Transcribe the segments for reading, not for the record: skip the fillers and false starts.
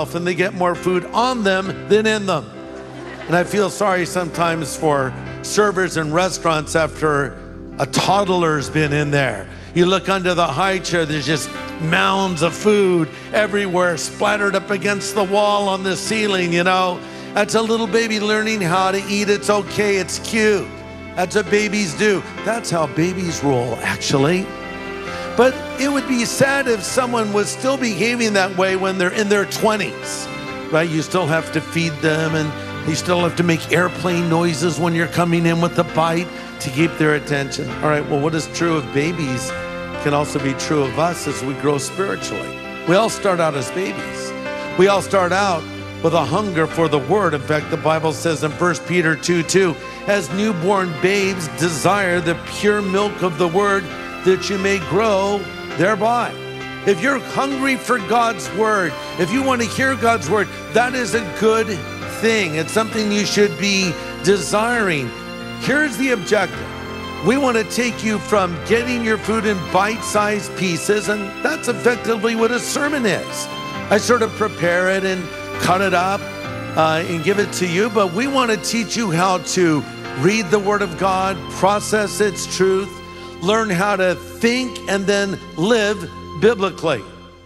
and they get more food on them than in them. And I feel sorry sometimes for servers in restaurants after a toddler's been in there. You look under the high chair, there's just mounds of food everywhere, splattered up against the wall on the ceiling, you know. That's a little baby learning how to eat. It's okay, it's cute. That's what babies do. That's how babies roll, actually. But it would be sad if someone was still behaving that way when they're in their 20s, right? You still have to feed them, and you still have to make airplane noises when you're coming in with a bite to keep their attention. All right, well, what is true of babies can also be true of us as we grow spiritually. We all start out as babies. We all start out with a hunger for the word. In fact, the Bible says in 1 Peter 2:2, as newborn babes desire the pure milk of the word, that you may grow thereby. If you're hungry for God's word, if you want to hear God's word, that is a good thing. It's something you should be desiring. Here's the objective. We want to take you from getting your food in bite-sized pieces, and that's effectively what a sermon is. I sort of prepare it and cut it up and give it to you, but we want to teach you how to read the Word of God, process its truth, learn how to think, and then live biblically.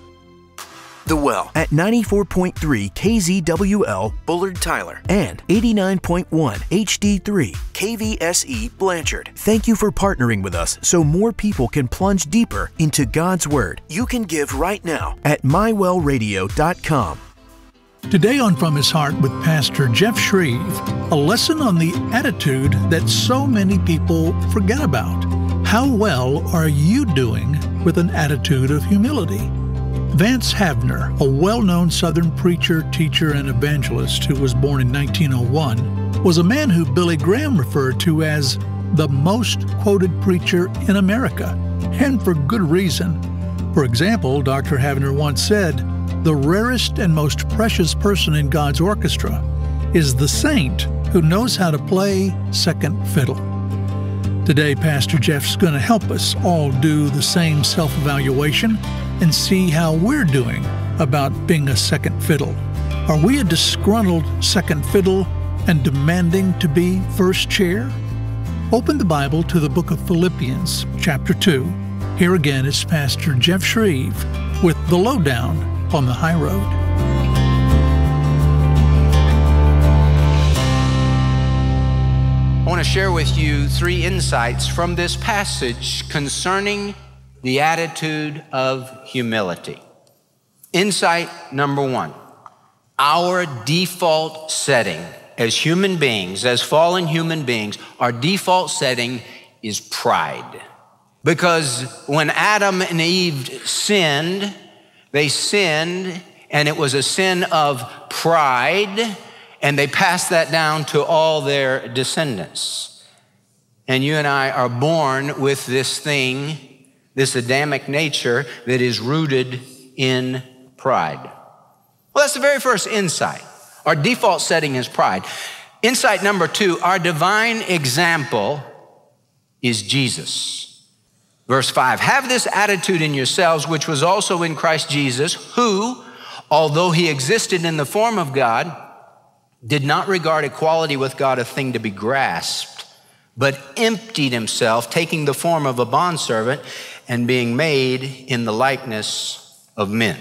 The Well at 94.3 KZWL Bullard Tyler and 89.1 HD3 KVSE Blanchard. Thank you for partnering with us so more people can plunge deeper into God's Word. You can give right now at mywellradio.com. Today on From His Heart with Pastor Jeff Shreve, a lesson on the attitude that so many people forget about. How well are you doing with an attitude of humility? Vance Havner, a well-known Southern preacher, teacher, and evangelist who was born in 1901, was a man who Billy Graham referred to as the most quoted preacher in America, and for good reason. For example, Dr. Havner once said, "The rarest and most precious person in God's orchestra is the saint who knows how to play second fiddle." Today, Pastor Jeff's going to help us all do the same self-evaluation and see how we're doing about being a second fiddle. Are we a disgruntled second fiddle and demanding to be first chair? Open the Bible to the book of Philippians, chapter 2. Here again is Pastor Jeff Shreve with the lowdown on the high road. I want to share with you 3 insights from this passage concerning the attitude of humility. Insight number 1, our default setting as human beings, as fallen human beings, our default setting is pride. Because when Adam and Eve sinned, they sinned, and it was a sin of pride, and they passed that down to all their descendants. And you and I are born with this thing, this Adamic nature that is rooted in pride. Well, that's the very first insight. Our default setting is pride. Insight number 2, our divine example is Jesus. Verse 5, have this attitude in yourselves, which was also in Christ Jesus, who, although he existed in the form of God, did not regard equality with God a thing to be grasped, but emptied himself, taking the form of a bondservant and being made in the likeness of men.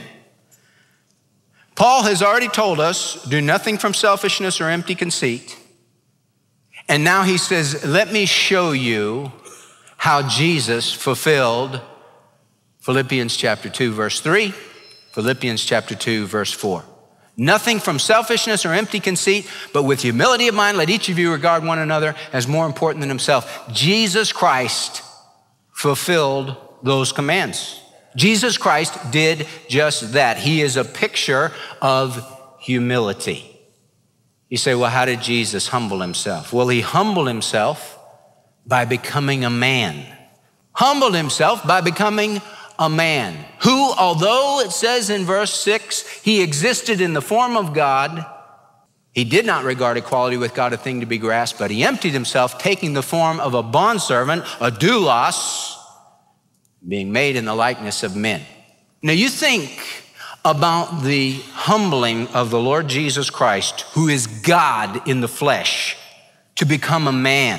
Paul has already told us, do nothing from selfishness or empty conceit. And now he says, let me show you how Jesus fulfilled Philippians chapter 2, verse 3, Philippians chapter 2, verse 4. Nothing from selfishness or empty conceit, but with humility of mind, let each of you regard one another as more important than himself. Jesus Christ fulfilled those commands. Jesus Christ did just that. He is a picture of humility. You say, well, how did Jesus humble himself? Well, he humbled himself by becoming a man. Humbled himself by becoming a man who, although it says in verse 6, he existed in the form of God, he did not regard equality with God a thing to be grasped, but he emptied himself, taking the form of a bondservant, a doulos, being made in the likeness of men. Now you think about the humbling of the Lord Jesus Christ, who is God in the flesh, to become a man,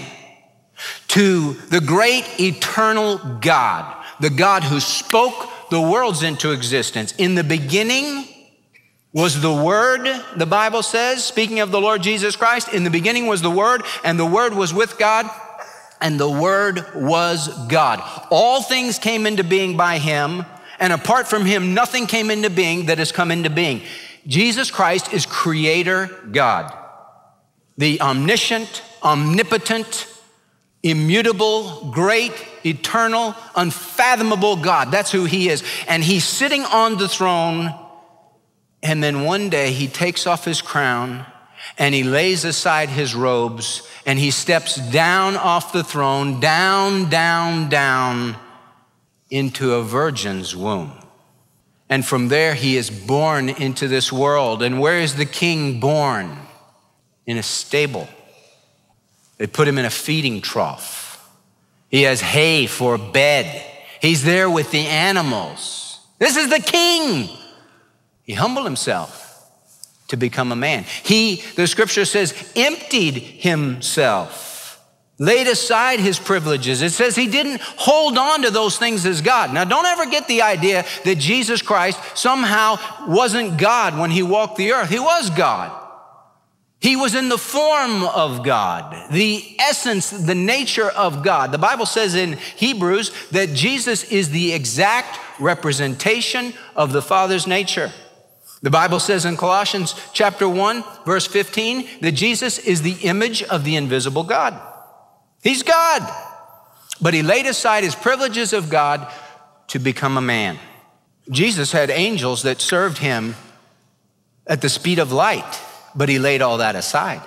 to the great eternal God, the God who spoke the worlds into existence. In the beginning was the Word, the Bible says, speaking of the Lord Jesus Christ, in the beginning was the Word, and the Word was with God, and the Word was God. All things came into being by him, and apart from him, nothing came into being that has come into being. Jesus Christ is Creator God, the omniscient, omnipotent, immutable, great, eternal, unfathomable God. That's who he is. And he's sitting on the throne, and then one day he takes off his crown and he lays aside his robes and he steps down off the throne, down, down, down into a virgin's womb. And from there he is born into this world. And where is the king born? In a stable. They put him in a feeding trough. He has hay for a bed. He's there with the animals. This is the king. He humbled himself to become a man. He, the scripture says, emptied himself, laid aside his privileges. It says he didn't hold on to those things as God. Now, don't ever get the idea that Jesus Christ somehow wasn't God when he walked the earth. He was God. He was in the form of God, the essence, the nature of God. The Bible says in Hebrews that Jesus is the exact representation of the Father's nature. The Bible says in Colossians chapter 1, verse 15, that Jesus is the image of the invisible God. He's God, but he laid aside his privileges of God to become a man. Jesus had angels that served him at the speed of light, but he laid all that aside.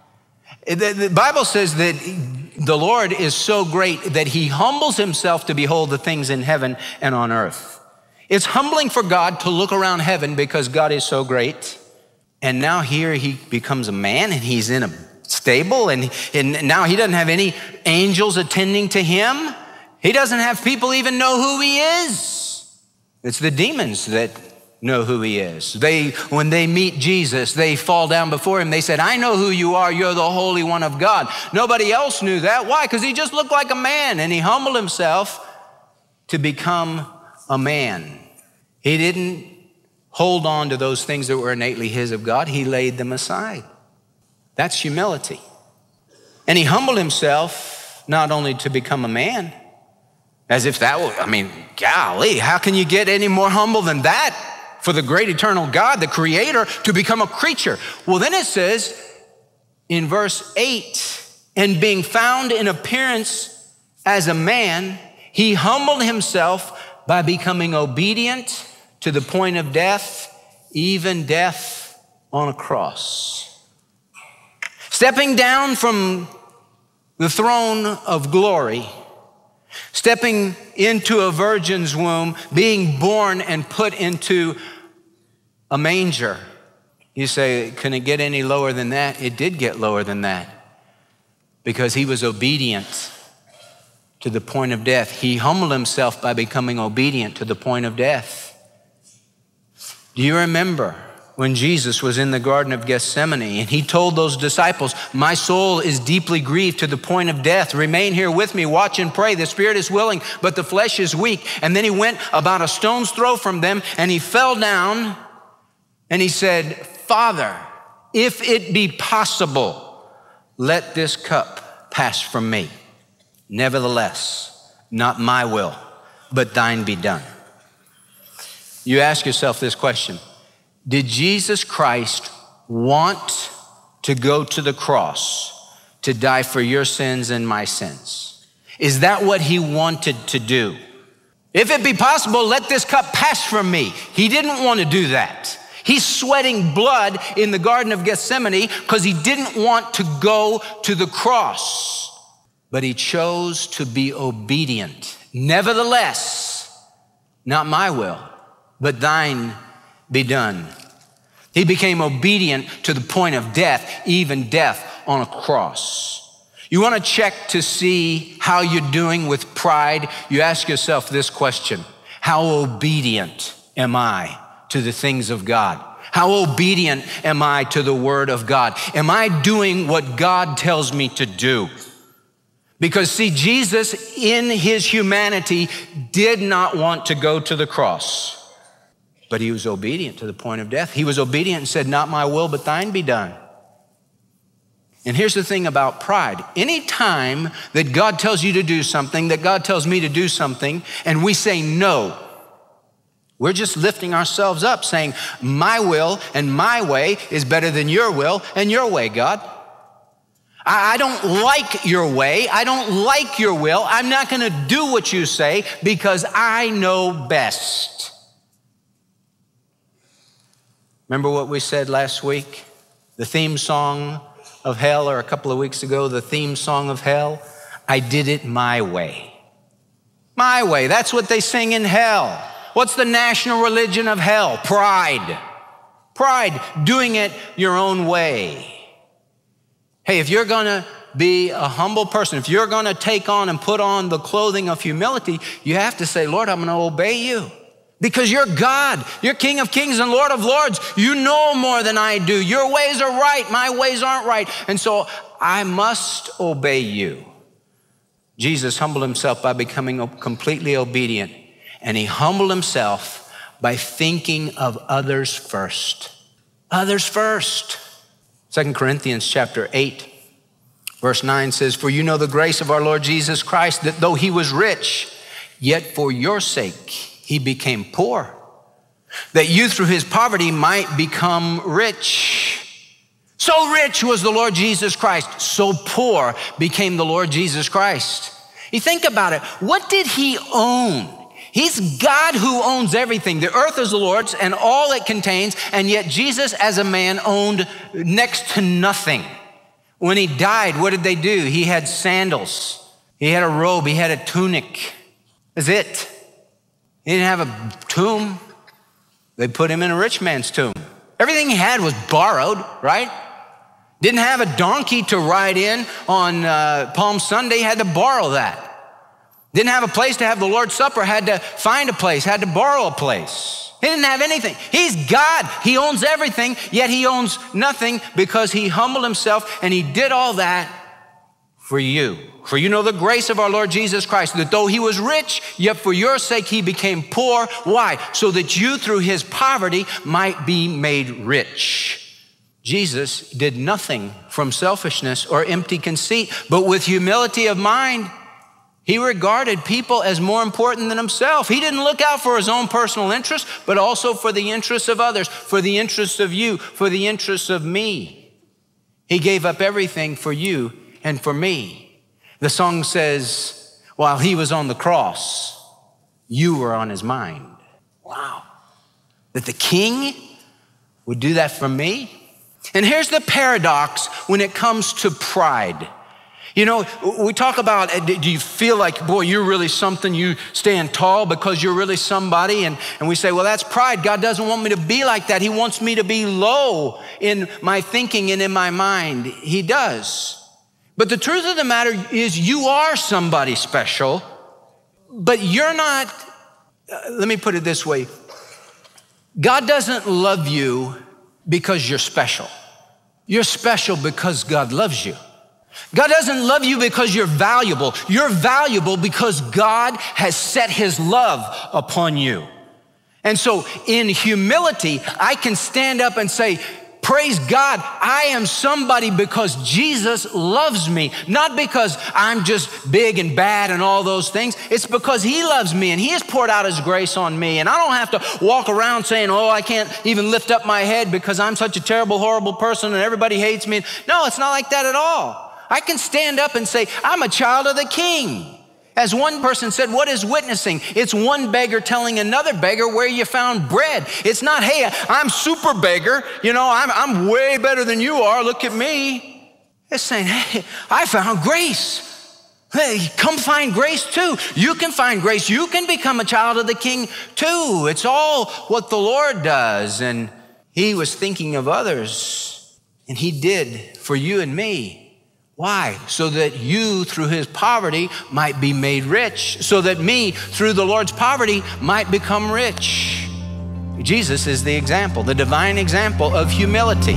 The Bible says that the Lord is so great that he humbles himself to behold the things in heaven and on earth. It's humbling for God to look around heaven because God is so great. And now here he becomes a man and he's in a stable and now he doesn't have any angels attending to him. He doesn't have people even know who he is. It's the demons that know who he is. When they meet Jesus, they fall down before him. They said, I know who you are. You're the Holy One of God. Nobody else knew that. Why? Because he just looked like a man and he humbled himself to become a man. He didn't hold on to those things that were innately his of God. He laid them aside. That's humility. And he humbled himself not only to become a man, as if that was, golly, how can you get any more humble than that? For the great eternal God, the creator, to become a creature. Well, then it says in verse 8, and being found in appearance as a man, he humbled himself by becoming obedient to the point of death, even death on a cross. Stepping down from the throne of glory, stepping into a virgin's womb, being born and put into a manger. You say, can it get any lower than that? It did get lower than that because he was obedient to the point of death. He humbled himself by becoming obedient to the point of death. Do you remember when Jesus was in the Garden of Gethsemane and he told those disciples, my soul is deeply grieved to the point of death. Remain here with me, watch and pray. The spirit is willing, but the flesh is weak. And then he went about a stone's throw from them and he fell down and he said, Father, if it be possible, let this cup pass from me. Nevertheless, not my will, but thine be done. You ask yourself this question. Did Jesus Christ want to go to the cross to die for your sins and my sins? Is that what he wanted to do? If it be possible, let this cup pass from me. He didn't want to do that. He's sweating blood in the Garden of Gethsemane because he didn't want to go to the cross. But he chose to be obedient. Nevertheless, not my will, but thine be done. He became obedient to the point of death, even death on a cross. You want to check to see how you're doing with pride? You ask yourself this question: how obedient am I to the things of God? How obedient am I to the word of God? Am I doing what God tells me to do? Because see, Jesus in his humanity did not want to go to the cross, but he was obedient to the point of death. He was obedient and said, not my will, but thine be done. And here's the thing about pride. Anytime that God tells you to do something, that God tells me to do something, and we say no, we're just lifting ourselves up saying, my will and my way is better than your will and your way, God. I don't like your way. I don't like your will. I'm not going to do what you say because I know best. Remember what we said last week? The theme song of hell, or a couple of weeks ago, the theme song of hell, I did it my way. My way, that's what they sing in hell. What's the national religion of hell? Pride. Pride, doing it your own way. Hey, if you're gonna be a humble person, if you're gonna take on and put on the clothing of humility, you have to say, Lord, I'm gonna obey you. Because you're God, you're King of Kings and Lord of Lords. You know more than I do. Your ways are right, my ways aren't right. And so I must obey you. Jesus humbled himself by becoming completely obedient. And he humbled himself by thinking of others first. Others first. 2 Corinthians chapter 8, verse 9 says, for you know the grace of our Lord Jesus Christ, that though he was rich, yet for your sake he became poor, that you through his poverty might become rich. So rich was the Lord Jesus Christ, so poor became the Lord Jesus Christ. You think about it, what did he own? He's God who owns everything. The earth is the Lord's and all it contains, and yet Jesus as a man owned next to nothing. When he died, what did they do? He had sandals. He had a robe. He had a tunic. That's it. He didn't have a tomb. They put him in a rich man's tomb. Everything he had was borrowed, right? Didn't have a donkey to ride in on Palm Sunday. He had to borrow that. Didn't have a place to have the Lord's Supper, had to find a place, had to borrow a place. He didn't have anything. He's God. He owns everything, yet he owns nothing because he humbled himself and he did all that for you. For you know the grace of our Lord Jesus Christ, that though he was rich, yet for your sake he became poor. Why? So that you through his poverty might be made rich. Jesus did nothing from selfishness or empty conceit, but with humility of mind, he regarded people as more important than himself. He didn't look out for his own personal interests, but also for the interests of others, for the interests of you, for the interests of me. He gave up everything for you and for me. The song says, while he was on the cross, you were on his mind. Wow. That the king would do that for me? And here's the paradox when it comes to pride. You know, we talk about, do you feel like, boy, you're really something, you stand tall because you're really somebody? And we say, well, that's pride. God doesn't want me to be like that. He wants me to be low in my thinking and in my mind. He does. But the truth of the matter is you are somebody special, but you're not, let me put it this way. God doesn't love you because you're special. You're special because God loves you. God doesn't love you because you're valuable. You're valuable because God has set his love upon you. And so in humility, I can stand up and say, praise God, I am somebody because Jesus loves me. Not because I'm just big and bad and all those things. It's because he loves me and he has poured out his grace on me. And I don't have to walk around saying, oh, I can't even lift up my head because I'm such a terrible, horrible person and everybody hates me. No, it's not like that at all. I can stand up and say, I'm a child of the king. As one person said, what is witnessing? It's one beggar telling another beggar where you found bread. It's not, hey, I'm super beggar. You know, I'm way better than you are. Look at me. It's saying, hey, I found grace. Hey, come find grace too. You can find grace. You can become a child of the king too. It's all what the Lord does. And he was thinking of others, and he did for you and me. Why? So that you, through his poverty, might be made rich. So that me, through the Lord's poverty, might become rich. Jesus is the example, the divine example of humility.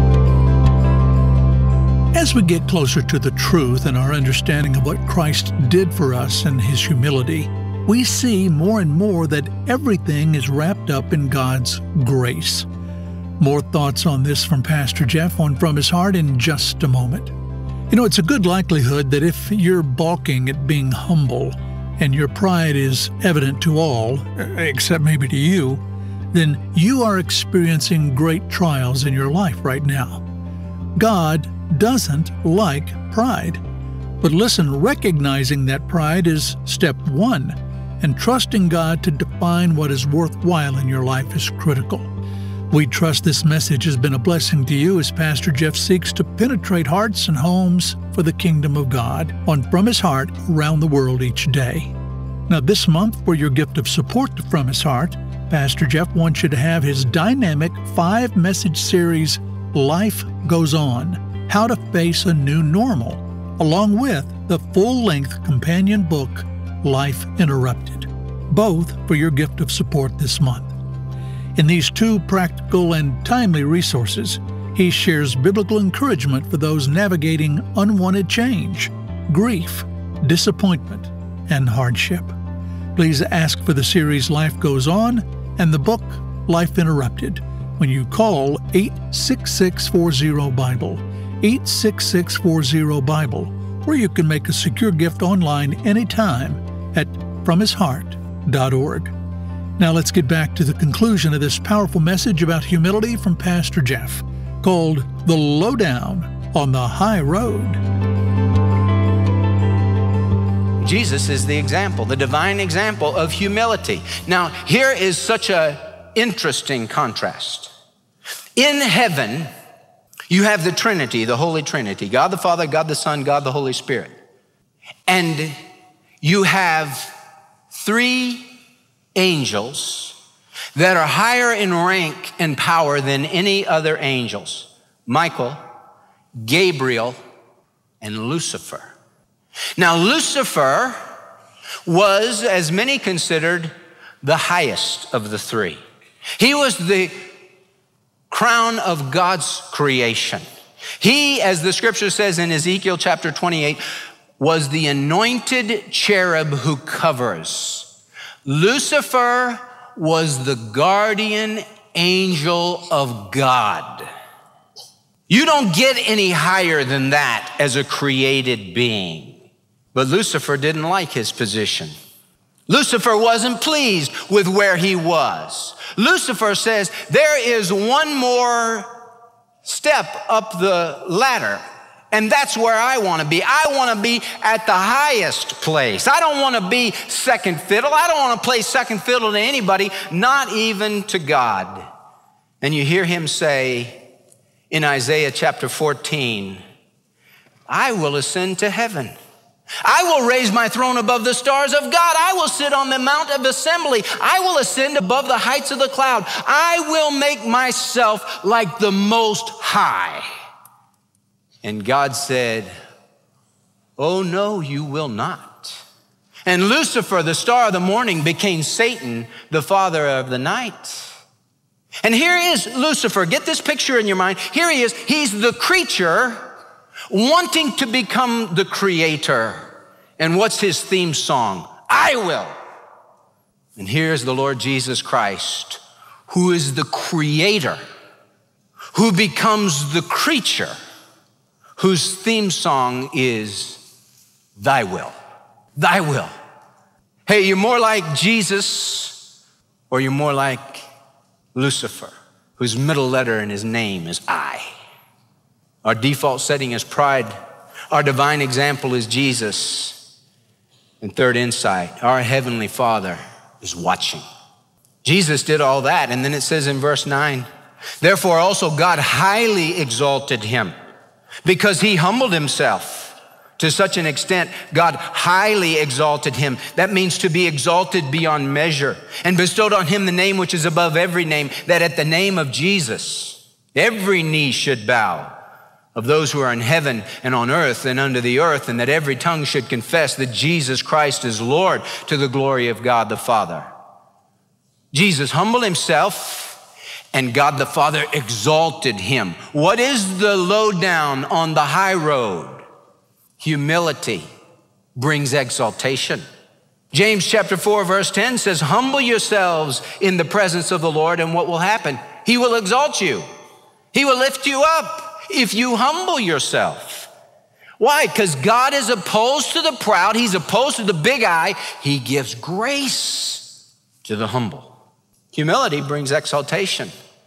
As we get closer to the truth and our understanding of what Christ did for us and his humility, we see more and more that everything is wrapped up in God's grace. More thoughts on this from Pastor Jeff on From His Heart in just a moment. You know, it's a good likelihood that if you're balking at being humble and your pride is evident to all, except maybe to you, then you are experiencing great trials in your life right now. God doesn't like pride. But listen, recognizing that pride is step one, and trusting God to define what is worthwhile in your life is critical. We trust this message has been a blessing to you as Pastor Jeff seeks to penetrate hearts and homes for the kingdom of God on From His Heart around the world each day. Now this month, for your gift of support to From His Heart, Pastor Jeff wants you to have his dynamic 5-message series, Life Goes On, How to Face a New Normal, along with the full-length companion book, Life Interrupted, both for your gift of support this month. In these 2 practical and timely resources, he shares biblical encouragement for those navigating unwanted change, grief, disappointment, and hardship. Please ask for the series Life Goes On and the book Life Interrupted when you call 86640-BIBLE, 86640-BIBLE, or you can make a secure gift online anytime at FromHisHeart.org. Now let's get back to the conclusion of this powerful message about humility from Pastor Jeff, called The Lowdown on the High Road. Jesus is the example, the divine example of humility. Now, here is such an interesting contrast. In heaven, you have the Trinity, the Holy Trinity, God the Father, God the Son, God the Holy Spirit. And you have 3 angels that are higher in rank and power than any other angels: Michael, Gabriel, and Lucifer. Now, Lucifer was, as many considered, the highest of the 3. He was the crown of God's creation. He, as the scripture says in Ezekiel chapter 28, was the anointed cherub who covers. Lucifer was the guardian angel of God. You don't get any higher than that as a created being. But Lucifer didn't like his position. Lucifer wasn't pleased with where he was. Lucifer says, there is one more step up the ladder, and that's where I want to be. I want to be at the highest place. I don't want to be second fiddle. I don't want to play second fiddle to anybody, not even to God. And you hear him say in Isaiah chapter 14, I will ascend to heaven. I will raise my throne above the stars of God. I will sit on the mount of assembly. I will ascend above the heights of the cloud. I will make myself like the Most High. And God said, oh no, you will not. And Lucifer, the star of the morning, became Satan, the father of the night. And here is Lucifer. Get this picture in your mind. Here he is. He's the creature wanting to become the creator. And what's his theme song? I will. And here's the Lord Jesus Christ, who is the creator, who becomes the creature, whose theme song is Thy will. Thy will. Hey, you're more like Jesus, or you're more like Lucifer, whose middle letter in his name is I. Our default setting is pride. Our divine example is Jesus. And third insight, our Heavenly Father is watching. Jesus did all that. And then it says in verse 9, therefore also God highly exalted him because he humbled himself to such an extent. God highly exalted him. That means to be exalted beyond measure, and bestowed on him the name which is above every name, that at the name of Jesus, every knee should bow, of those who are in heaven and on earth and under the earth, and that every tongue should confess that Jesus Christ is Lord, to the glory of God the Father. Jesus humbled himself, and God the Father exalted him. What is the lowdown on the high road? Humility brings exaltation. James chapter 4, verse 10 says, humble yourselves in the presence of the Lord, and what will happen? He will exalt you. He will lift you up if you humble yourself. Why? Because God is opposed to the proud. He's opposed to the big eye. He gives grace to the humble. Humility brings exaltation.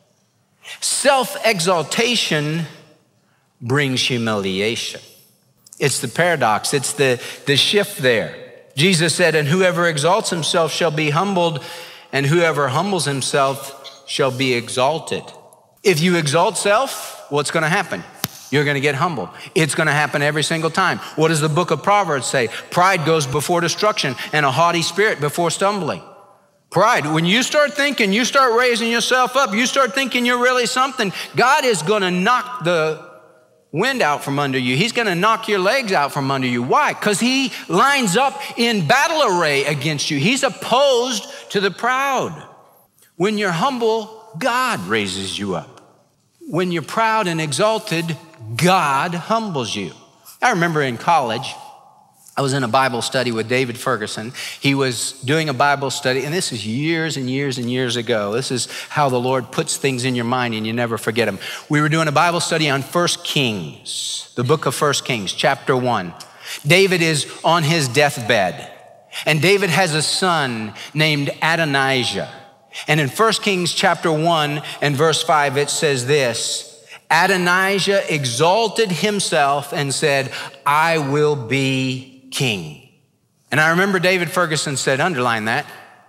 Self-exaltation brings humiliation. It's the paradox. It's the shift there. Jesus said, and whoever exalts himself shall be humbled, and whoever humbles himself shall be exalted. If you exalt self, what's going to happen? You're going to get humbled. It's going to happen every single time. What does the book of Proverbs say? Pride goes before destruction, and a haughty spirit before stumbling. Pride, when you start thinking, you start raising yourself up, you start thinking you're really something, God is going to knock the wind out from under you. He's going to knock your legs out from under you. Why? Because he lines up in battle array against you. He's opposed to the proud. When you're humble, God raises you up. When you're proud and exalted, God humbles you. I remember in college, I was in a Bible study with David Ferguson. He was doing a Bible study, and this is years and years and years ago. This is how the Lord puts things in your mind and you never forget them. We were doing a Bible study on 1 Kings, the book of 1 Kings, chapter 1. David is on his deathbed, and David has a son named Adonijah. And in 1 Kings chapter 1 and verse 5, it says this, Adonijah exalted himself and said, I will be king. And I remember David Ferguson said, underline that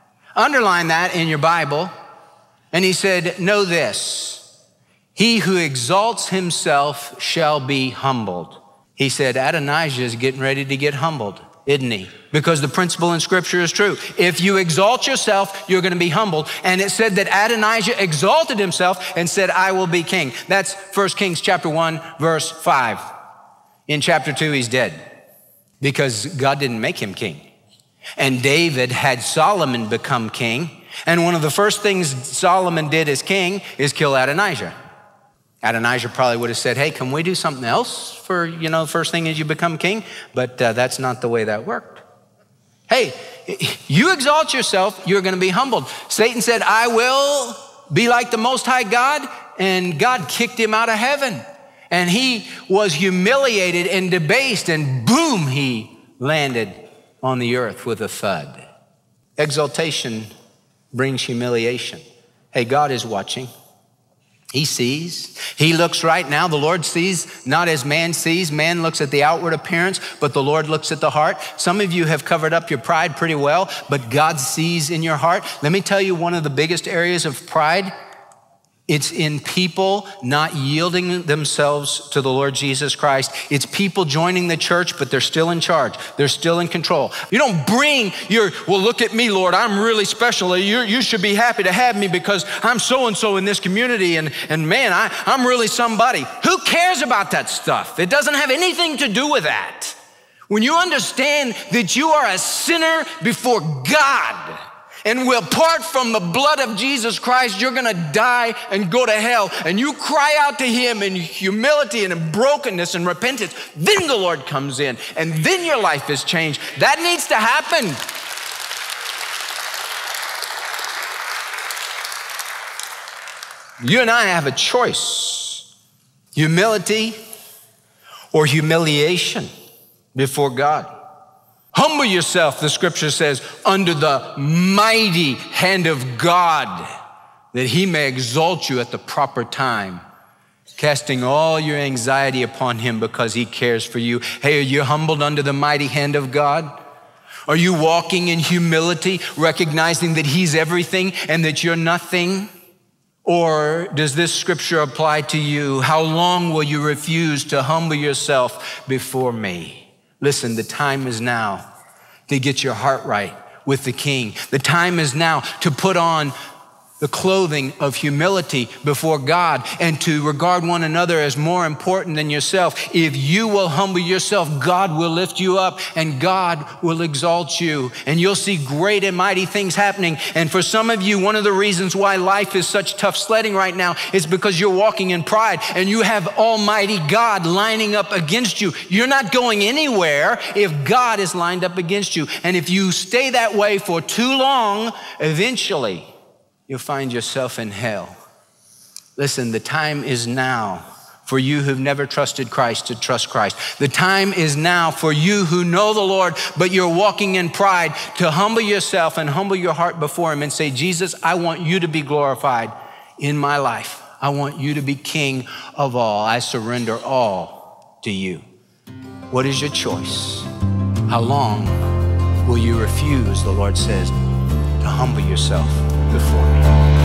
in your Bible. And he said, know this, he who exalts himself shall be humbled. He said, Adonijah is getting ready to get humbled, isn't he? Because the principle in scripture is true. If you exalt yourself, you're going to be humbled. And it said that Adonijah exalted himself and said, I will be king. That's 1 Kings chapter 1, verse 5. In chapter 2, he's dead because God didn't make him king. And David had Solomon become king. And one of the first things Solomon did as king is kill Adonijah. Adonijah probably would have said, hey, can we do something else for, first thing is you become king? But that's not the way that worked. Hey, you exalt yourself, you're going to be humbled. Satan said, I will be like the Most High God. And God kicked him out of heaven. And he was humiliated and debased, and boom, he landed on the earth with a thud. Exaltation brings humiliation. Hey, God is watching. He sees. He looks right now. The Lord sees not as man sees. Man looks at the outward appearance, but the Lord looks at the heart. Some of you have covered up your pride pretty well, but God sees in your heart. Let me tell you one of the biggest areas of pride. It's in people not yielding themselves to the Lord Jesus Christ. It's people joining the church, but they're still in charge. They're still in control. You don't bring well, look at me, Lord, I'm really special. You should be happy to have me because I'm so-and-so in this community, and man, I'm really somebody. Who cares about that stuff? It doesn't have anything to do with that. When you understand that you are a sinner before God, and will part from the blood of Jesus Christ, you're going to die and go to hell. And you cry out to him in humility and in brokenness and repentance. Then the Lord comes in, and then your life is changed. That needs to happen. You and I have a choice. Humility or humiliation before God. Humble yourself, the scripture says, under the mighty hand of God, that he may exalt you at the proper time, casting all your anxiety upon him because he cares for you. Hey, are you humbled under the mighty hand of God? Are you walking in humility, recognizing that he's everything and that you're nothing? Or does this scripture apply to you? How long will you refuse to humble yourself before me? Listen, the time is now to get your heart right with the King. The time is now to put on the clothing of humility before God and to regard one another as more important than yourself. If you will humble yourself, God will lift you up and God will exalt you, and you'll see great and mighty things happening. And for some of you, one of the reasons why life is such tough sledding right now is because you're walking in pride and you have Almighty God lining up against you. You're not going anywhere if God is lined up against you. And if you stay that way for too long, eventually you'll find yourself in hell. Listen, the time is now for you who've never trusted Christ to trust Christ. The time is now for you who know the Lord, but you're walking in pride, to humble yourself and humble your heart before Him and say, Jesus, I want you to be glorified in my life. I want you to be King of all. I surrender all to you. What is your choice? How long will you refuse, the Lord says, to humble yourself before me?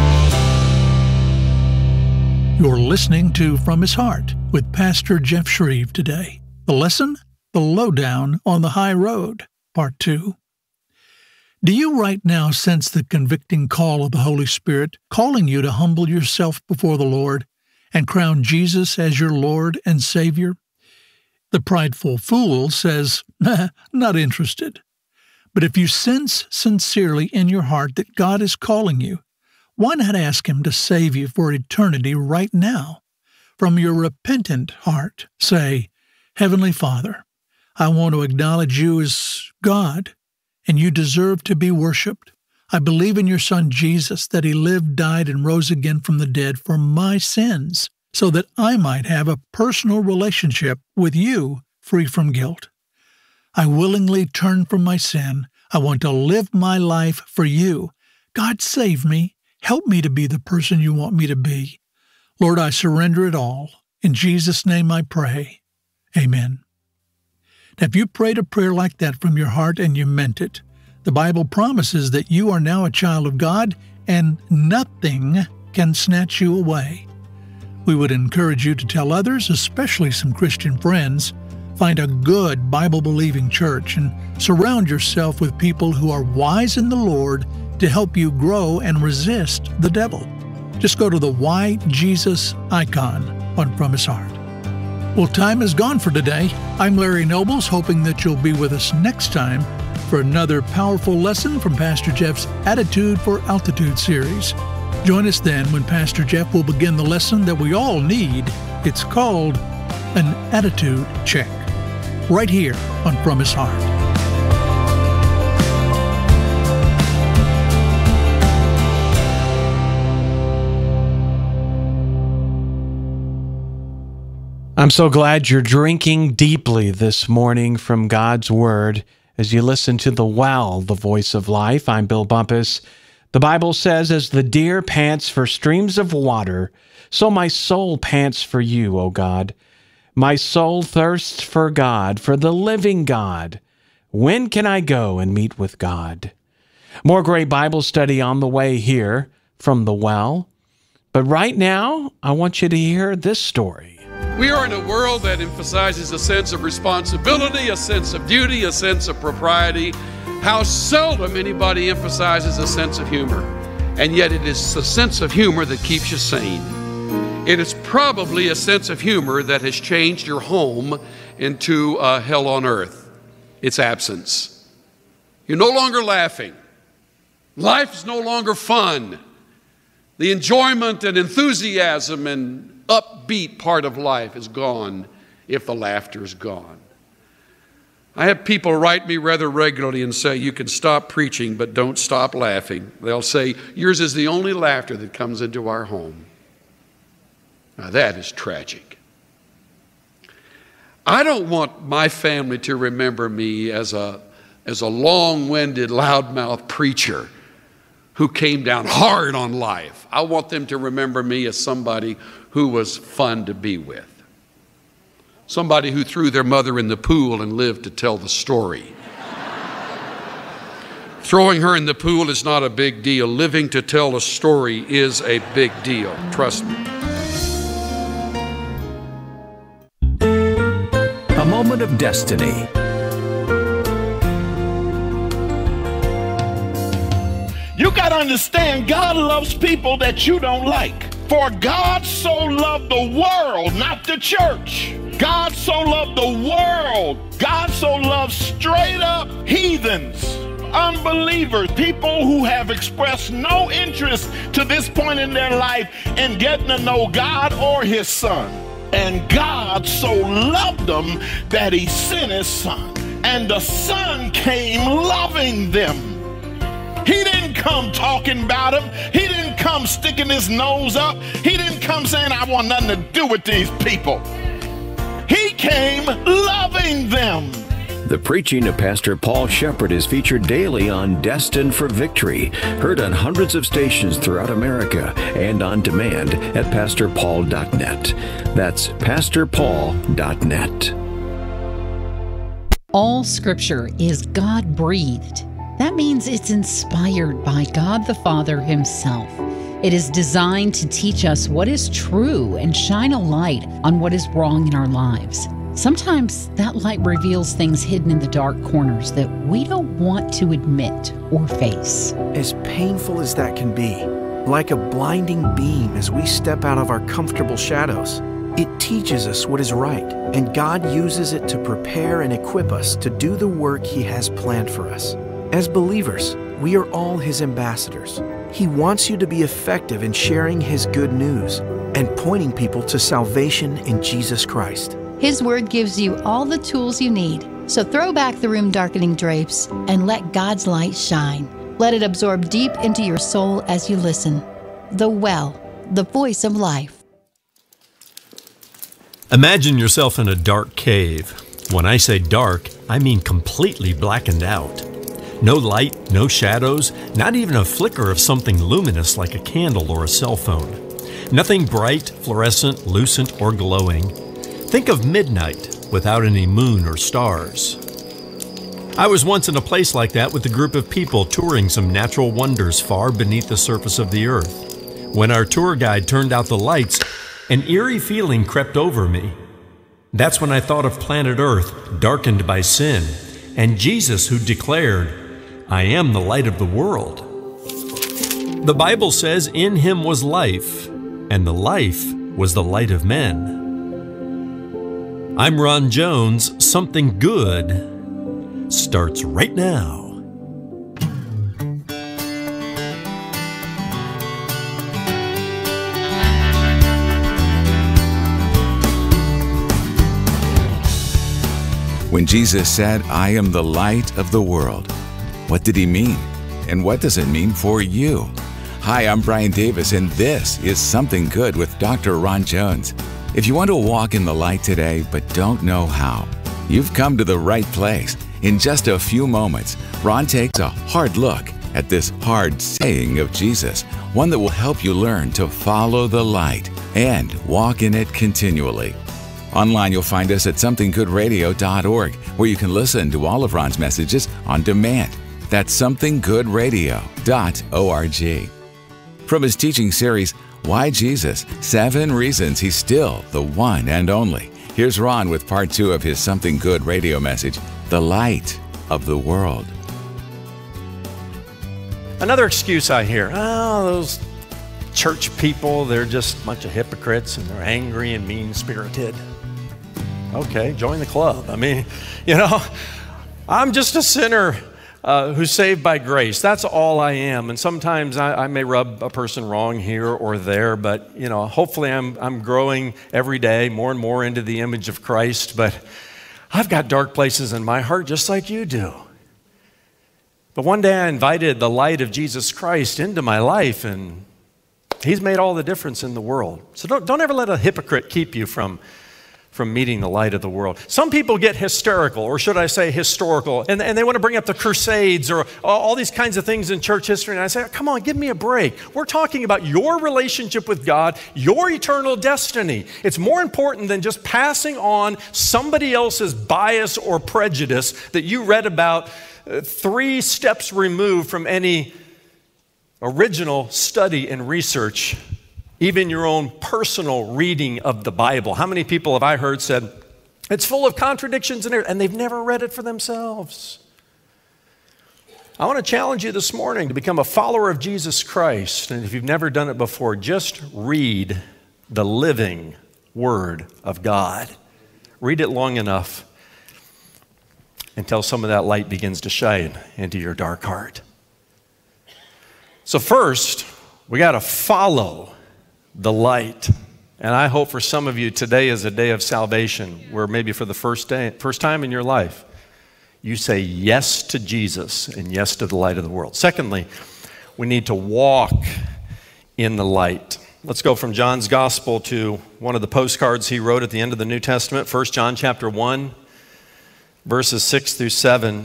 You're listening to From His Heart with Pastor Jeff Shreve today. The lesson, The Lowdown on the High Road, Part 2. Do you right now sense the convicting call of the Holy Spirit calling you to humble yourself before the Lord and crown Jesus as your Lord and Savior? The prideful fool says, not interested. But if you sense sincerely in your heart that God is calling you, why not ask Him to save you for eternity right now? From your repentant heart, say, Heavenly Father, I want to acknowledge you as God, and you deserve to be worshiped. I believe in your Son Jesus, that He lived, died, and rose again from the dead for my sins, so that I might have a personal relationship with you free from guilt. I willingly turn from my sin. I want to live my life for you. God, save me. Help me to be the person you want me to be. Lord, I surrender it all. In Jesus' name I pray. Amen. Now, if you prayed a prayer like that from your heart and you meant it, the Bible promises that you are now a child of God and nothing can snatch you away. We would encourage you to tell others, especially some Christian friends. Find a good Bible-believing church and surround yourself with people who are wise in the Lord to help you grow and resist the devil. Just go to the Why Jesus icon on From His Heart. Well, time is gone for today. I'm Larry Nobles, hoping that you'll be with us next time for another powerful lesson from Pastor Jeff's Attitude for Altitude series. Join us then when Pastor Jeff will begin the lesson that we all need. It's called An Attitude Check, right here on From His Heart. I'm so glad you're drinking deeply this morning from God's Word as you listen to The Well, the Voice of Life. I'm Bill Bumpus. The Bible says, as the deer pants for streams of water, so my soul pants for you, O God. My soul thirsts for God, for the living God. When can I go and meet with God? More great Bible study on the way here from The Well. But right now, I want you to hear this story. We are in a world that emphasizes a sense of responsibility, a sense of duty, a sense of propriety. How seldom anybody emphasizes a sense of humor. And yet it is the sense of humor that keeps you sane. It is probably a sense of humor that has changed your home into a hell on earth. Its absence. You're no longer laughing. Life is no longer fun. The enjoyment and enthusiasm and upbeat part of life is gone if the laughter is gone. I have people write me rather regularly and say, you can stop preaching, but don't stop laughing. They'll say, yours is the only laughter that comes into our home. Now that is tragic. I don't want my family to remember me as a long-winded, loudmouth preacher who came down hard on life. I want them to remember me as somebody who was fun to be with. Somebody who threw their mother in the pool and lived to tell the story. Throwing her in the pool is not a big deal. Living to tell a story is a big deal. Trust me. A moment of destiny. You got got to understand, God loves people that you don't like. For God so loved the world, not the church. God so loved the world. God so loved straight up heathens, unbelievers, people who have expressed no interest to this point in their life in getting to know God or his son. And God so loved them that he sent his son. And the son came loving them. He didn't come talking about them. He didn't come sticking his nose up. He didn't come saying, I want nothing to do with these people. He came loving them. The preaching of Pastor Paul Shepherd is featured daily on Destined for Victory, heard on hundreds of stations throughout America and on demand at pastorpaul.net. That's pastorpaul.net. All Scripture is God-breathed. That means it's inspired by God the Father himself. It is designed to teach us what is true and shine a light on what is wrong in our lives. Sometimes that light reveals things hidden in the dark corners that we don't want to admit or face. As painful as that can be, like a blinding beam as we step out of our comfortable shadows, it teaches us what is right, and God uses it to prepare and equip us to do the work He has planned for us. As believers, we are all His ambassadors. He wants you to be effective in sharing His good news and pointing people to salvation in Jesus Christ. His Word gives you all the tools you need. So throw back the room-darkening drapes and let God's light shine. Let it absorb deep into your soul as you listen. The Well, the voice of life. Imagine yourself in a dark cave. When I say dark, I mean completely blackened out. No light, no shadows, not even a flicker of something luminous like a candle or a cell phone. Nothing bright, fluorescent, lucent, or glowing. Think of midnight without any moon or stars. I was once in a place like that with a group of people touring some natural wonders far beneath the surface of the earth. When our tour guide turned out the lights, an eerie feeling crept over me. That's when I thought of planet Earth, darkened by sin, and Jesus who declared, I am the light of the world. The Bible says in Him was life, and the life was the light of men. I'm Ron Jones. Something Good starts right now. When Jesus said, I am the light of the world, what did He mean? And what does it mean for you? Hi, I'm Brian Davis, and this is Something Good with Dr. Ron Jones. If you want to walk in the light today but don't know how, you've come to the right place. In just a few moments, Ron takes a hard look at this hard saying of Jesus, one that will help you learn to follow the light and walk in it continually. Online, you'll find us at somethinggoodradio.org, where you can listen to all of Ron's messages on demand. That's somethinggoodradio.org. From his teaching series, Why Jesus? 7 Reasons He's Still the One and Only. Here's Ron with part 2 of his Something Good radio message, The Light of the World. Another excuse I hear, those church people, they're just a bunch of hypocrites and they're angry and mean-spirited. Okay, join the club. I mean, I'm just a sinner who's saved by grace. That's all I am. And sometimes I may rub a person wrong here or there, but, hopefully I'm growing every day more and more into the image of Christ. But I've got dark places in my heart just like you do. But one day I invited the light of Jesus Christ into my life, and He's made all the difference in the world. So don't ever let a hypocrite keep you from meeting the light of the world. Some people get hysterical, or should I say historical, and they want to bring up the Crusades or all these kinds of things in church history. And I say, come on, give me a break. We're talking about your relationship with God, your eternal destiny. It's more important than just passing on somebody else's bias or prejudice that you read about 3 steps removed from any original study and research, even your own personal reading of the Bible. How many people have I heard said, it's full of contradictions and they've never read it for themselves? I want to challenge you this morning to become a follower of Jesus Christ. And if you've never done it before, just read the living Word of God. Read it long enough until some of that light begins to shine into your dark heart. So first, we got to follow the light. And I hope for some of you today is a day of salvation, where maybe for the first time in your life, you say yes to Jesus and yes to the light of the world. Secondly, we need to walk in the light. Let's go from John's gospel to one of the postcards he wrote at the end of the New Testament, 1 John chapter 1, verses 6 through 7.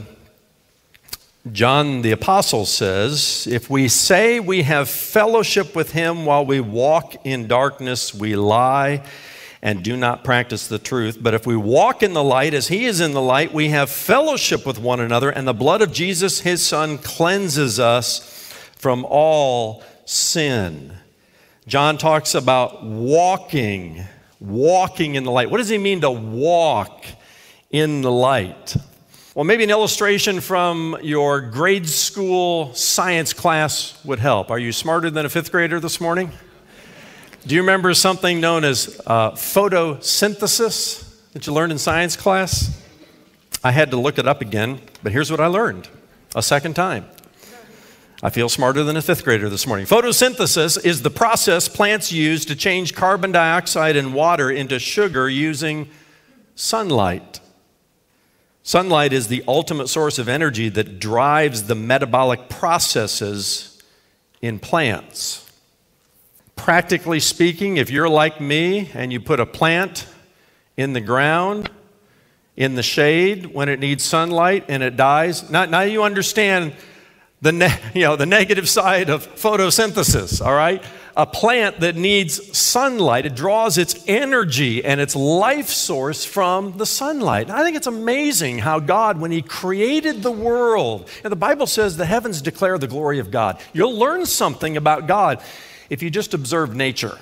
John the apostle says, "If we say we have fellowship with him while we walk in darkness, we lie and do not practice the truth. But if we walk in the light as he is in the light, we have fellowship with one another, and the blood of Jesus, his son, cleanses us from all sin." John talks about walking in the light. What does he mean to walk in the light? Well, maybe an illustration from your grade school science class would help. Are you smarter than a fifth grader this morning? Do you remember something known as photosynthesis that you learned in science class? I had to look it up again, but here's what I learned a second time. I feel smarter than a fifth grader this morning. Photosynthesis is the process plants use to change carbon dioxide and water into sugar using sunlight. Sunlight is the ultimate source of energy that drives the metabolic processes in plants. Practically speaking, if you're like me and you put a plant in the ground, in the shade, when it needs sunlight and it dies, now you understand the negative side of photosynthesis, all right? A plant that needs sunlight, it draws its energy and its life source from the sunlight. And I think it's amazing how God, when he created the world, and the Bible says the heavens declare the glory of God. You'll learn something about God if you just observe nature.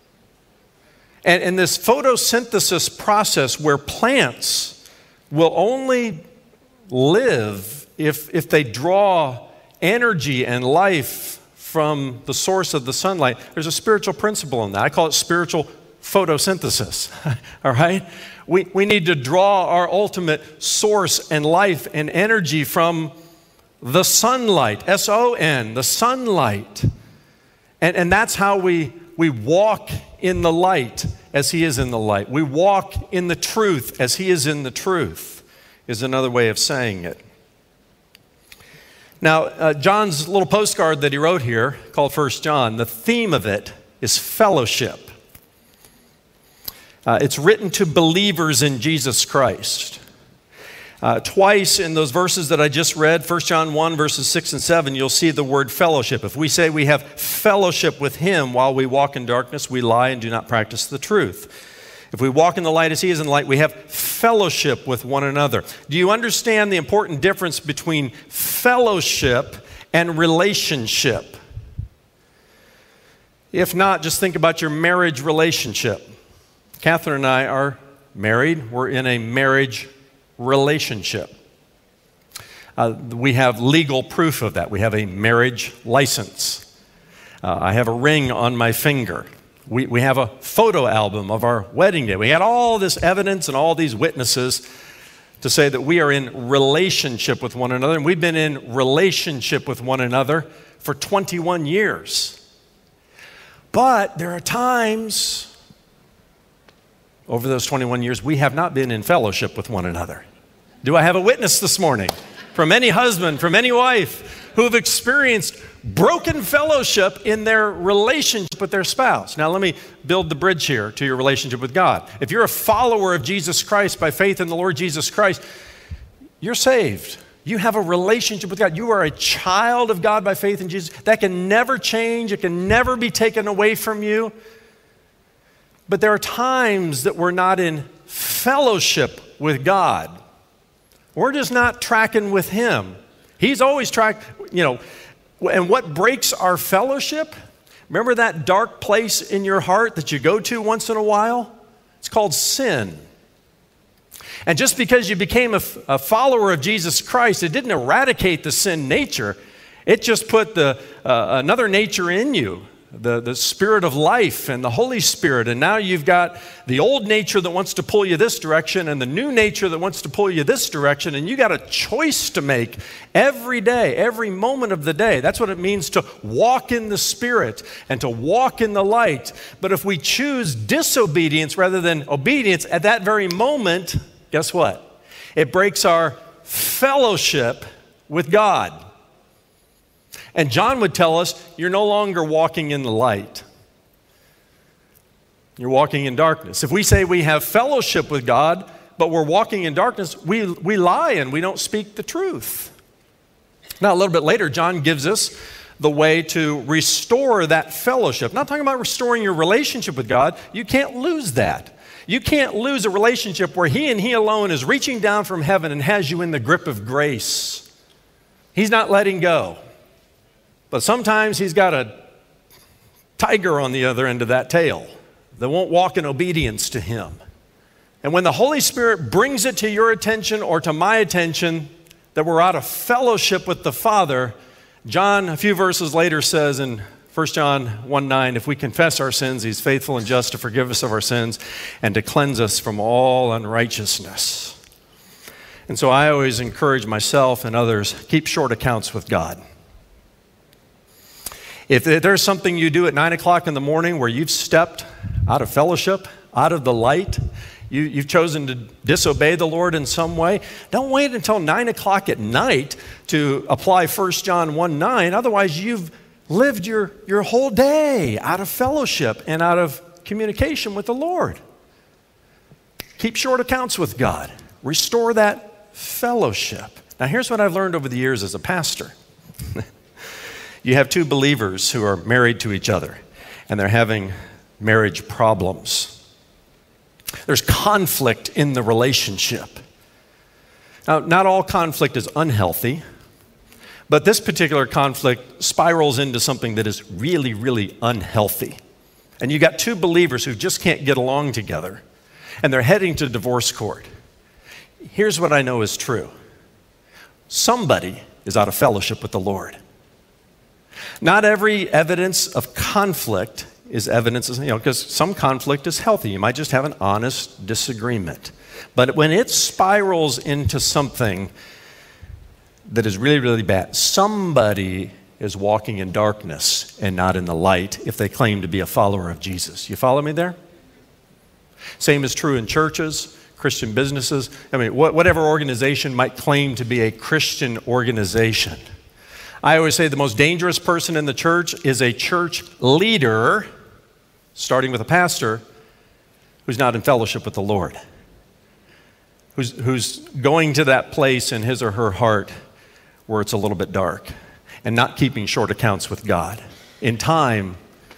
And this photosynthesis process where plants will only live if they draw energy and life from the source of the sunlight, there's a spiritual principle in that. I call it spiritual photosynthesis, all right? We need to draw our ultimate source and life and energy from the sunlight, S-O-N, the sunlight. And that's how we walk in the light as he is in the light. We walk in the truth as he is in the truth, is another way of saying it. Now, John's little postcard that he wrote here, called 1 John, the theme of it is fellowship. It's written to believers in Jesus Christ. Twice in those verses that I just read, 1 John 1, verses 6 and 7, you'll see the word fellowship. If we say we have fellowship with him while we walk in darkness, we lie and do not practice the truth. If we walk in the light as he is in the light, we have fellowship with one another. Do you understand the important difference between fellowship and relationship? If not, just think about your marriage relationship. Catherine and I are married. We're in a marriage relationship. We have legal proof of that. We have a marriage license. I have a ring on my finger. We have a photo album of our wedding day. We had all this evidence and all these witnesses to say that we are in relationship with one another. And we've been in relationship with one another for 21 years. But there are times over those 21 years we have not been in fellowship with one another. Do I have a witness this morning from any husband, from any wife who have experienced broken fellowship in their relationship with their spouse? Now, let me build the bridge here to your relationship with God. If you're a follower of Jesus Christ by faith in the Lord Jesus Christ, you're saved. You have a relationship with God. You are a child of God by faith in Jesus. That can never change. It can never be taken away from you. But there are times that we're not in fellowship with God. We're just not tracking with him. He's always tracked, and what breaks our fellowship? Remember that dark place in your heart that you go to once in a while? It's called sin. And just because you became a follower of Jesus Christ, it didn't eradicate the sin nature. It just put another nature in you, the Spirit of life and the Holy Spirit. And now you've got the old nature that wants to pull you this direction and the new nature that wants to pull you this direction. And you got a choice to make every day, every moment of the day. That's what it means to walk in the Spirit and to walk in the light. But if we choose disobedience rather than obedience at that very moment, guess what? It breaks our fellowship with God. And John would tell us, you're no longer walking in the light. You're walking in darkness. If we say we have fellowship with God, but we're walking in darkness, we lie and we don't speak the truth. Now, a little bit later, John gives us the way to restore that fellowship. I'm not talking about restoring your relationship with God. You can't lose that. You can't lose a relationship where He and He alone is reaching down from heaven and has you in the grip of grace. He's not letting go. But sometimes He's got a tiger on the other end of that tail that won't walk in obedience to Him. And when the Holy Spirit brings it to your attention or to my attention that we're out of fellowship with the Father, John, a few verses later, says in 1 John 1:9, if we confess our sins, He's faithful and just to forgive us of our sins and to cleanse us from all unrighteousness. And so I always encourage myself and others, keep short accounts with God. If there's something you do at 9 o'clock in the morning where you've stepped out of fellowship, out of the light, you've chosen to disobey the Lord in some way, don't wait until 9 o'clock at night to apply 1 John 1:9. Otherwise, you've lived your whole day out of fellowship and out of communication with the Lord. Keep short accounts with God. Restore that fellowship. Now, here's what I've learned over the years as a pastor. You have two believers who are married to each other, and they're having marriage problems. There's conflict in the relationship. Now, not all conflict is unhealthy, but this particular conflict spirals into something that is really, really unhealthy. And you got two believers who just can't get along together, and they're heading to divorce court. Here's what I know is true. Somebody is out of fellowship with the Lord. Not every evidence of conflict is evidence, because some conflict is healthy. You might just have an honest disagreement. But when it spirals into something that is really, really bad, somebody is walking in darkness and not in the light if they claim to be a follower of Jesus. You follow me there? Same is true in churches, Christian businesses. Whatever organization might claim to be a Christian organization. I always say the most dangerous person in the church is a church leader, starting with a pastor, who's not in fellowship with the Lord, who's going to that place in his or her heart where it's a little bit dark and not keeping short accounts with God. In time,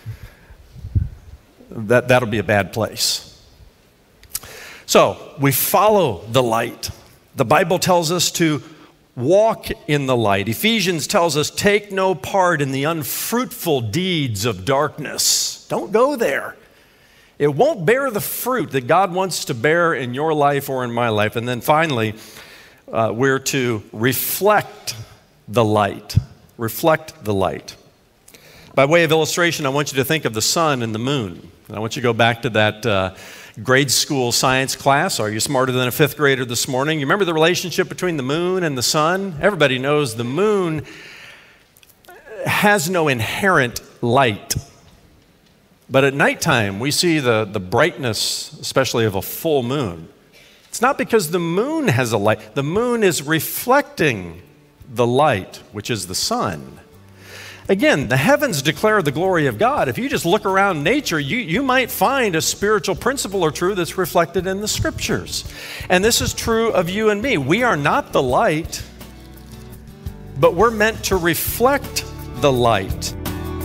that'll be a bad place. So we follow the light. The Bible tells us to walk in the light. Ephesians tells us, take no part in the unfruitful deeds of darkness. Don't go there. It won't bear the fruit that God wants to bear in your life or in my life. And then finally, we're to reflect the light. Reflect the light. By way of illustration, I want you to think of the sun and the moon. And I want you to go back to that grade school science class. Are you smarter than a fifth grader this morning? You remember the relationship between the moon and the sun? Everybody knows the moon has no inherent light. But at nighttime, we see the brightness, especially of a full moon. It's not because the moon has a light. The moon is reflecting the light, which is the sun. Again, the heavens declare the glory of God. If you just look around nature, you might find a spiritual principle or truth that's reflected in the scriptures. And this is true of you and me. We are not the light, but we're meant to reflect the light.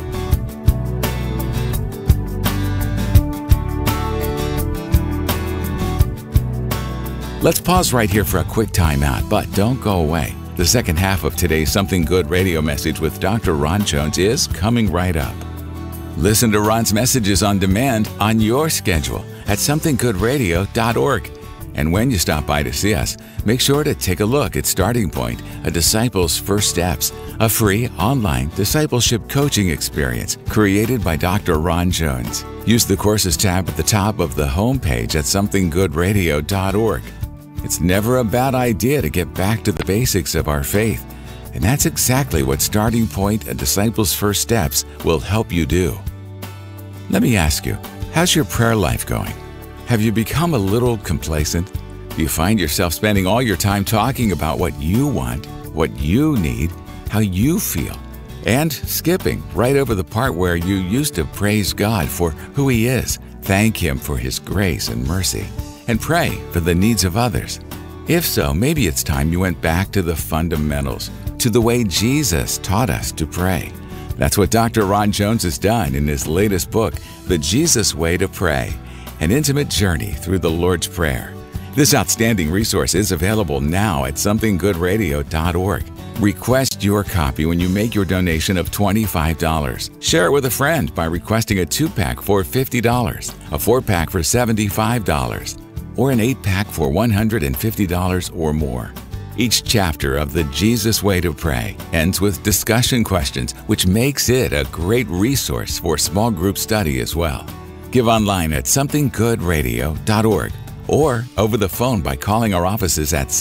Let's pause right here for a quick timeout, but don't go away. The second half of today's Something Good radio message with Dr. Ron Jones is coming right up. Listen to Ron's messages on demand on your schedule at somethinggoodradio.org. And when you stop by to see us, make sure to take a look at Starting Point, a disciple's first steps, a free online discipleship coaching experience created by Dr. Ron Jones. Use the Courses tab at the top of the homepage at somethinggoodradio.org. It's never a bad idea to get back to the basics of our faith, and that's exactly what Starting Point, a disciple's first steps, will help you do. Let me ask you, how's your prayer life going? Have you become a little complacent? Do you find yourself spending all your time talking about what you want, what you need, how you feel, and skipping right over the part where you used to praise God for who He is, thank Him for His grace and mercy, and pray for the needs of others? If so, maybe it's time you went back to the fundamentals, to the way Jesus taught us to pray. That's what Dr. Ron Jones has done in his latest book, The Jesus Way to Pray, an intimate journey through the Lord's Prayer. This outstanding resource is available now at somethinggoodradio.org. Request your copy when you make your donation of $25. Share it with a friend by requesting a 2-pack for $50, a 4-pack for $75, or an 8-pack for $150 or more. Each chapter of The Jesus Way to Pray ends with discussion questions, which makes it a great resource for small group study as well. Give online at somethinggoodradio.org or over the phone by calling our offices at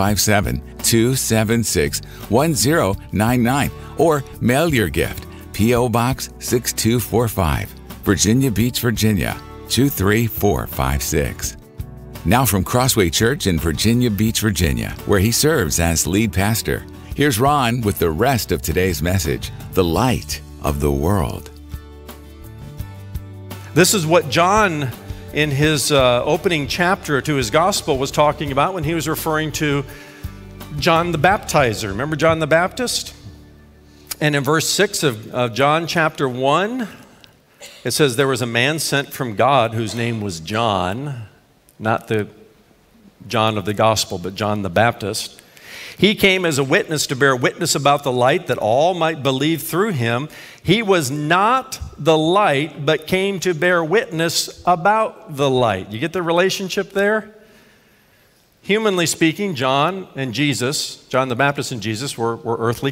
757-276-1099 or mail your gift, P.O. Box 6245, Virginia Beach, Virginia 23456. Now from Crossway Church in Virginia Beach, Virginia, where he serves as lead pastor, here's Ron with the rest of today's message, The Light of the World. This is what John, in his opening chapter to his gospel, was talking about when he was referring to John the Baptizer. Remember John the Baptist? And in verse 6 of John chapter 1, it says, there was a man sent from God whose name was John, not the John of the gospel, but John the Baptist. He came as a witness to bear witness about the light, that all might believe through him. He was not the light, but came to bear witness about the light. You get the relationship there? Humanly speaking, John and Jesus, John the Baptist and Jesus were earthly